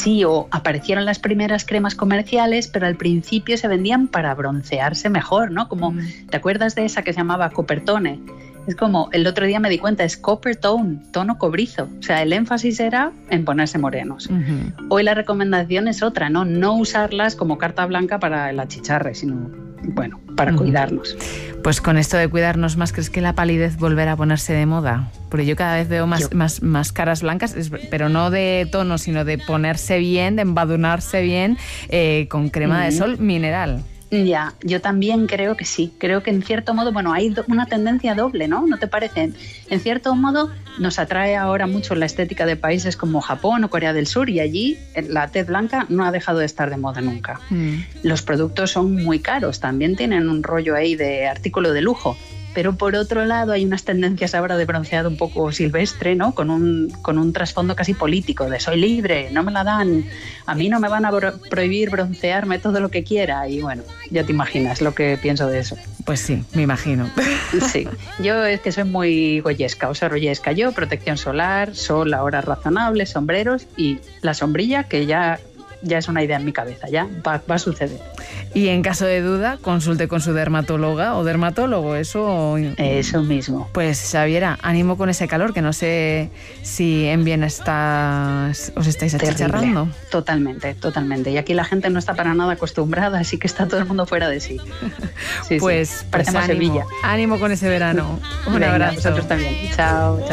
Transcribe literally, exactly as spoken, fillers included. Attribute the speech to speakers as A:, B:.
A: Sí, o aparecieron las primeras cremas comerciales, pero al principio se vendían para broncearse mejor, ¿no? Como, mm. ¿te acuerdas de esa que se llamaba Coppertone? Es como, el otro día me di cuenta, es copper tone, tono cobrizo. O sea, el énfasis era en ponerse morenos. Uh-huh. Hoy la recomendación es otra, ¿no? No usarlas como carta blanca para el achicharre, sino, bueno, para uh-huh. cuidarnos.
B: Pues con esto de cuidarnos más, ¿crees que la palidez volverá a ponerse de moda? Porque yo cada vez veo más, más, más caras blancas, pero no de tono, sino de ponerse bien, de embadurnarse bien, eh, con crema uh-huh. de sol mineral.
A: Ya, yo también creo que sí. Creo que en cierto modo, bueno, hay do- una tendencia doble, ¿no? ¿No te parece? En cierto modo nos atrae ahora mucho la estética de países como Japón o Corea del Sur, y allí la tez blanca no ha dejado de estar de moda nunca. Mm. Los productos son muy caros, también tienen un rollo ahí de artículo de lujo. Pero por otro lado hay unas tendencias ahora de bronceado un poco silvestre, ¿no? Con un, con un trasfondo casi político, de soy libre, no me la dan, a mí no me van a bro- prohibir broncearme todo lo que quiera. Y bueno, ya te imaginas lo que pienso de eso.
B: Pues sí, me imagino.
A: Sí, yo es que soy muy goyesca, o sea, rollesca. Yo, protección solar, sol a horas razonables, sombreros y la sombrilla, que ya... ya es una idea en mi cabeza, ya va, va a suceder.
B: Y en caso de duda, consulte con su dermatóloga o dermatólogo, eso...
A: Eso mismo.
B: Pues, Xaviera, ánimo con ese calor, que no sé si en Viena está, os estáis achicharrando.
A: Totalmente, totalmente. Y aquí la gente no está para nada acostumbrada, así que está todo el mundo fuera de sí. Sí,
B: pues,
A: sí.
B: Pues
A: ánimo,
B: Sevilla. Ánimo con ese verano. Un
A: Venga,
B: abrazo.
A: Vosotros también. Chao, chao.